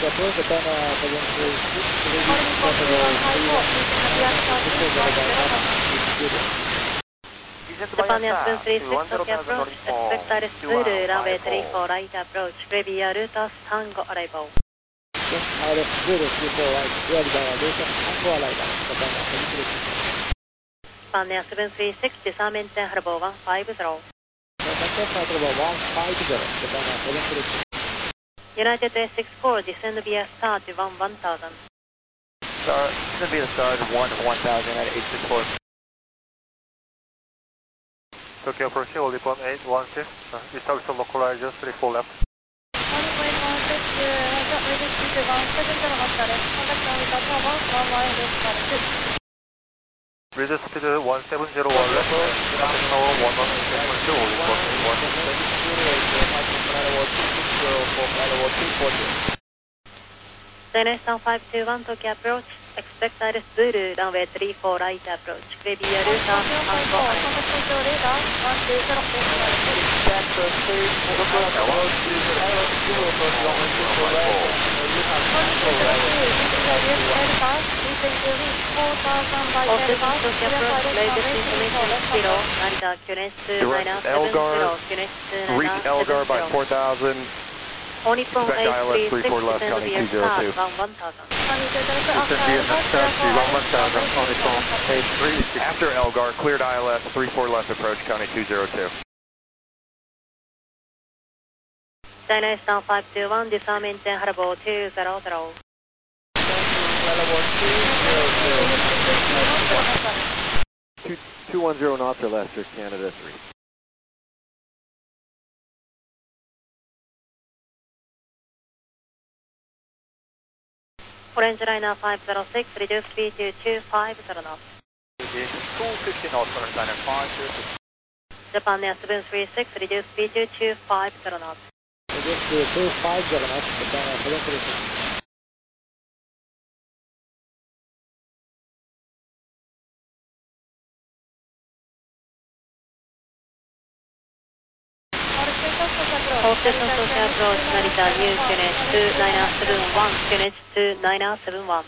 approach, Japan 736, ready for the Japan Japan 36, Tokyo approach, expect Iris Zulu, runway 34 right approach, preview Rutas Tango arrival. Yes, Iris Zulu, 34 right, ready by Rutas Tango arrival, Japan 736. Japan 736, disarmament Harbour 150. United 864, descend via start to 1000. Descend via start 1000 at 864. Tokyo approach, hold on 816, establish a localizer 34 left. Reduce speed 1701 left, tower 118.2, hold on 816. Destination 521, Tokyo approach, expect Iris Zulu, runway 34 right approach, preview Rutas Tango Direct Elgar, reach Elgar by 4000. Nippon Expect ILS 34 left, counting 202. Descend via next start to 1000, Nippon 83. After Elgar, cleared ILS 34 left approach, counting 202. Destination 521, disarmament Harbour 200. 210 knots or less, Canada 3. Orange Liner 506, reduce speed to 250 knots. 250 knots, Orange Liner 506. Japan Air 736, reduce speed to 250 knots. Reduce to 250 knots, Japan Air 736. Station Tokyo approach, Narita, new QNH 2971, QNH 2971.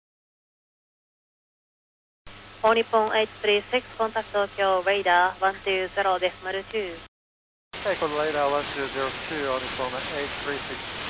Nippon 836, contact Tokyo, radar 120.2. Take on radar 1202 on Nippon 836.